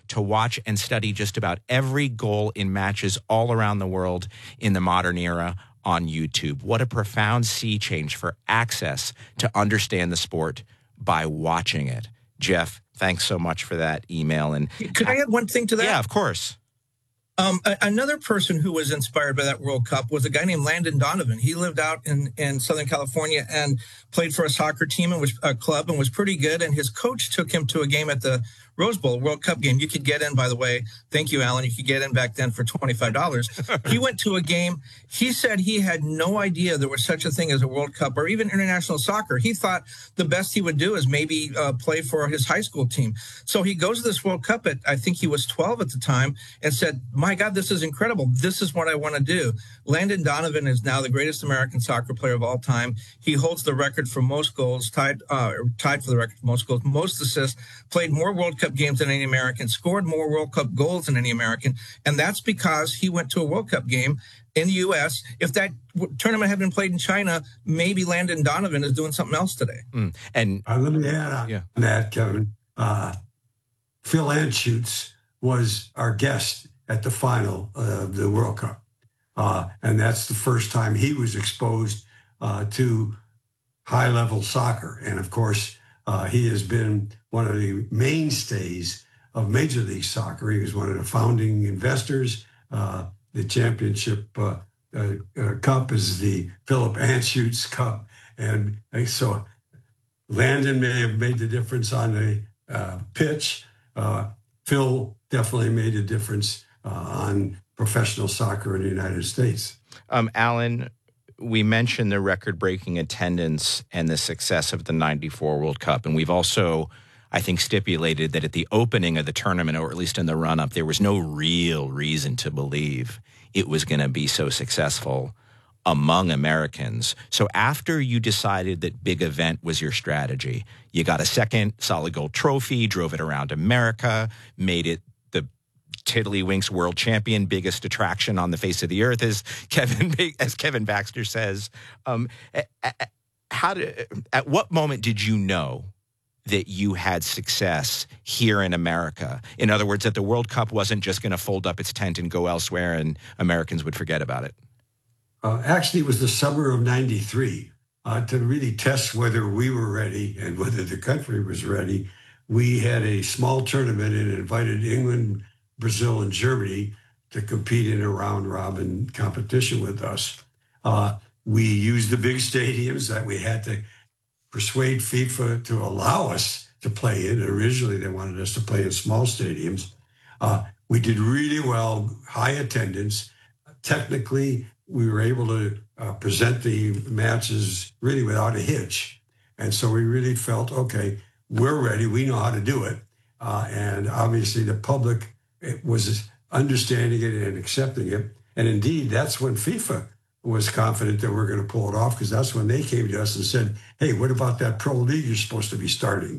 to watch and study just about every goal in matches all around the world in the modern era on YouTube. What a profound sea change for access to understand the sport by watching it. Jeff, thanks so much for that email. And could I add one thing to that? Yeah, of course. Another person who was inspired by that World Cup was a guy named Landon Donovan. He lived out in Southern California and played for a soccer team and was a club and was pretty good. And his coach took him to a game at the Rose Bowl World Cup game. You could get in, by the way. Thank you, Alan. You could get in back then for $25. He went to a game. He said he had no idea there was such a thing as a World Cup or even international soccer. He thought the best he would do is maybe play for his high school team. So he goes to this World Cup at, I think he was 12 at the time, and said, my God, this is incredible. This is what I want to do. Landon Donovan is now the greatest American soccer player of all time. He holds the record for most goals, tied for the record for most goals, most assists, played more World Cup games than any American, scored more World Cup goals than any American. And that's because he went to a World Cup game in the U.S. If that tournament had been played in China, maybe Landon Donovan is doing something else today. And let me add on that, Kevin. Phil Anschutz was our guest at the final of the World Cup. And that's the first time he was exposed to high-level soccer. And, of course, he has been one of the mainstays of Major League Soccer. He was one of the founding investors. The championship cup is the Philip Anschutz Cup. And so Landon may have made the difference on the pitch. Phil definitely made a difference on professional soccer in the United States. Alan, we mentioned the record-breaking attendance and the success of the 94 World Cup. And we've also, I think, stipulated that at the opening of the tournament, or at least in the run-up, there was no real reason to believe it was going to be so successful among Americans. So after you decided that big event was your strategy, you got a second Solid Gold trophy, drove it around America, made it the Tiddlywinks world champion, biggest attraction on the face of the earth, as Kevin Baxter says. At what moment did you know that you had success here in America? In other words, that the World Cup wasn't just going to fold up its tent and go elsewhere and Americans would forget about it? Actually, it was the summer of '93 to really test whether we were ready and whether the country was ready. We had a small tournament and invited England, Brazil, and Germany to compete in a round-robin competition with us. We used the big stadiums that we had to persuade FIFA to allow us to play in. Originally, they wanted us to play in small stadiums. We did really well, high attendance. Technically, we were able to present the matches really without a hitch. And so we really felt, okay, we're ready. We know how to do it. And obviously the public was understanding it and accepting it. And indeed, that's when FIFA was confident that we're going to pull it off, because that's when they came to us and said, hey, what about that pro league you're supposed to be starting?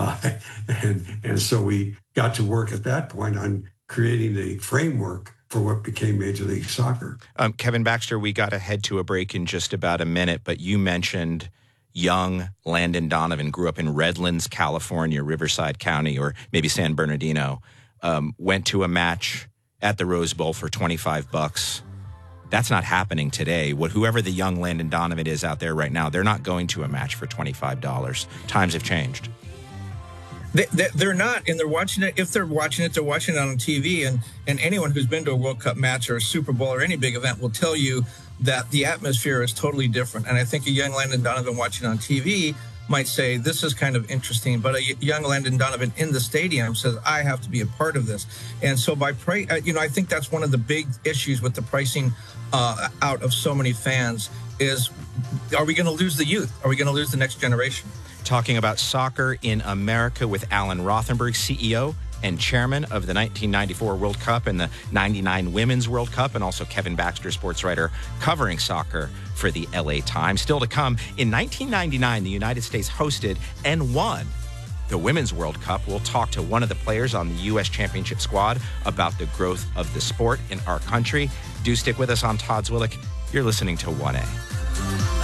And so we got to work at that point on creating the framework for what became Major League Soccer. Kevin Baxter, we got to head to a break in just about a minute, but you mentioned young Landon Donovan, grew up in Redlands, California, Riverside County, or maybe San Bernardino, went to a match at the Rose Bowl for $25. That's not happening today. Whoever the young Landon Donovan is out there right now, they're not going to a match for $25. Times have changed. They're not, and they're watching it. If they're watching it on TV. And anyone who's been to a World Cup match or a Super Bowl or any big event will tell you that the atmosphere is totally different. And I think a young Landon Donovan watching on TV might say, this is kind of interesting. But a young Landon Donovan in the stadium says, I have to be a part of this. And so by price, I think that's one of the big issues with the pricing out of so many fans is, are we going to lose the youth? Are we going to lose the next generation? Talking about soccer in America with Alan Rothenberg, CEO and chairman of the 1994 World Cup and the 99 Women's World Cup, and also Kevin Baxter, sports writer covering soccer for the LA Times. Still to come, in 1999, the United States hosted and won the Women's World Cup. We'll talk to one of the players on the U.S. Championship squad about the growth of the sport in our country. Do stick with us on Todd Zwillich. You're listening to 1A.